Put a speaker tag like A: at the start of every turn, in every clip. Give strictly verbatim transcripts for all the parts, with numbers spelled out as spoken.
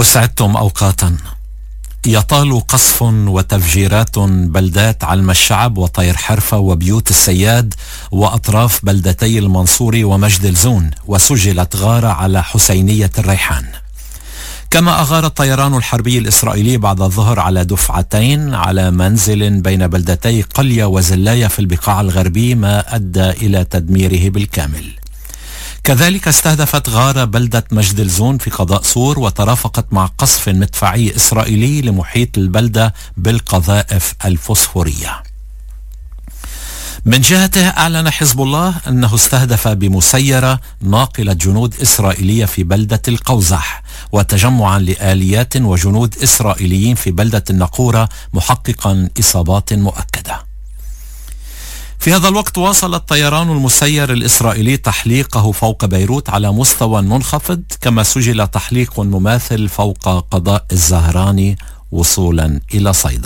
A: أسعدتم أوقاتا. يطال قصف وتفجيرات بلدات علم الشعب وطير حرفة وبيوت السياد وأطراف بلدتي المنصوري ومجد الزون، وسجلت غارة على حسينية الريحان. كما أغار الطيران الحربي الإسرائيلي بعد الظهر على دفعتين على منزل بين بلدتي قلية وزلاية في البقاع الغربي، ما أدى إلى تدميره بالكامل. كذلك استهدفت غارة بلدة مجد الزون في قضاء سور وترافقت مع قصف مدفعي إسرائيلي لمحيط البلدة بالقذائف الفوسفورية. من جهته أعلن حزب الله أنه استهدف بمسيرة ناقلة جنود إسرائيلية في بلدة القوزح وتجمعا لآليات وجنود إسرائيليين في بلدة النقورة، محققا إصابات مؤكدة. في هذا الوقت واصل الطيران المسير الإسرائيلي تحليقه فوق بيروت على مستوى منخفض، كما سجل تحليق مماثل فوق قضاء الزهراني وصولا إلى صيدا.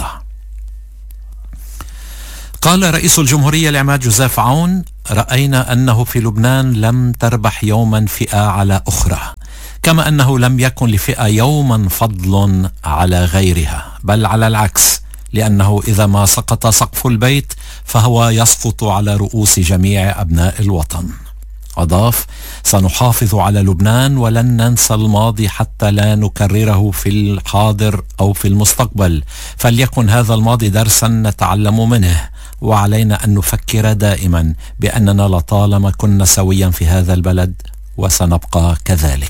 A: قال رئيس الجمهورية العماد جوزيف عون: رأينا أنه في لبنان لم تربح يوما فئة على أخرى، كما أنه لم يكن لفئة يوما فضل على غيرها، بل على العكس، لأنه إذا ما سقط سقف البيت فهو يسقط على رؤوس جميع أبناء الوطن. أضاف: سنحافظ على لبنان ولن ننسى الماضي حتى لا نكرره في الحاضر أو في المستقبل، فليكن هذا الماضي درسا نتعلم منه، وعلينا أن نفكر دائما بأننا لطالما كنا سويا في هذا البلد وسنبقى كذلك.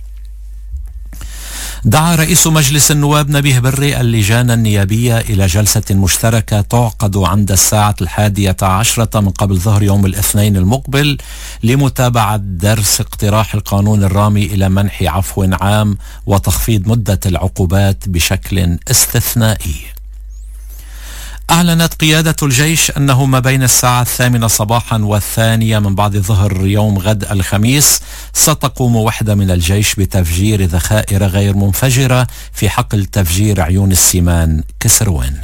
A: دعا رئيس مجلس النواب نبيه بري اللجان النيابية إلى جلسة مشتركة تعقد عند الساعة الحادية عشرة من قبل ظهر يوم الاثنين المقبل لمتابعة درس اقتراح القانون الرامي إلى منح عفو عام وتخفيض مدة العقوبات بشكل استثنائي. أعلنت قيادة الجيش أنه ما بين الساعة الثامنة صباحا والثانية من بعد ظهر يوم غد الخميس ستقوم وحدة من الجيش بتفجير ذخائر غير منفجرة في حقل تفجير عيون السيمان كسروين.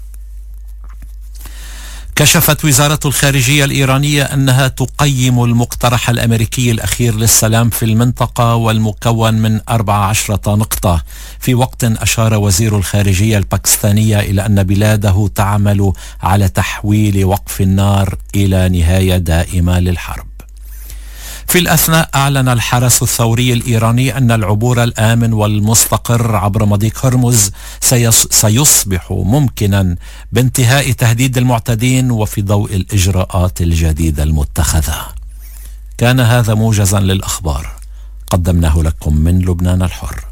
A: كشفت وزارة الخارجية الإيرانية أنها تقيم المقترح الأمريكي الأخير للسلام في المنطقة والمكون من أربع عشرة نقطة، في وقت أشار وزير الخارجية الباكستانية إلى أن بلاده تعمل على تحويل وقف النار إلى نهاية دائمة للحرب. في الأثناء أعلن الحرس الثوري الإيراني أن العبور الآمن والمستقر عبر مضيق هرمز سيصبح ممكنا بانتهاء تهديد المعتدين وفي ضوء الإجراءات الجديدة المتخذة. كان هذا موجزا للأخبار قدمناه لكم من لبنان الحر.